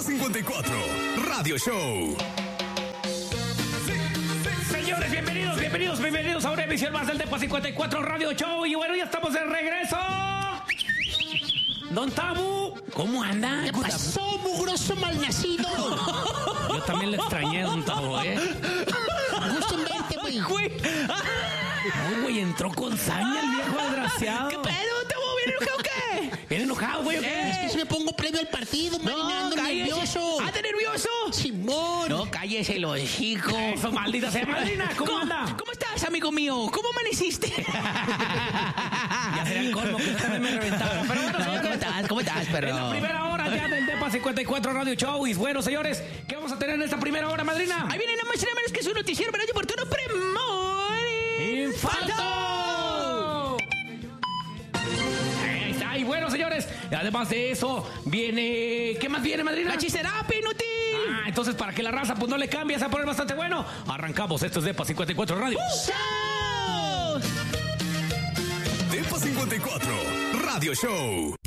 54 Radio Show. Señores, bienvenidos a una emisión más del Depa 54 Radio Show. Y bueno, ya estamos de regreso. Don Tabu, ¿cómo anda? ¿Qué pasó, mugroso malnacido? Yo también le extrañé, Don Tabu, Gusto en verte, güey. No, güey, entró con saña el viejo desgraciado. ¿Qué pedo, Tabu? ¿Viene enojado o qué? ¿Viene enojado, güey, o qué? Es que si me pongo previo al partido, ando nervioso. ¿Anda nervioso? Simón. No, cállese los hijos. Eso, maldita sea. Madrina, ¿cómo anda? ¿Cómo estás, amigo mío? ¿Cómo amaneciste? Ya sería el colmo que usted también me reventara. Pero bueno, No, señores, ¿cómo estás, perro? en la primera hora ya del Depa 54 Radio Show. Y bueno, señores, ¿qué vamos a tener en esta primera hora, madrina? Ahí viene nada más y nada menos que su noticiero veraz y oportuno Premor ¡Infarto! Ahí está. Y bueno, señores, además de eso, viene... ¿Qué más viene, madrina? La chisterapia, inútil. Entonces, para que la raza pues no le cambie, se va a poner bastante bueno. Arrancamos. Esto es Depa 54 Radio. ¡Chao! Depa 54 Radio Show.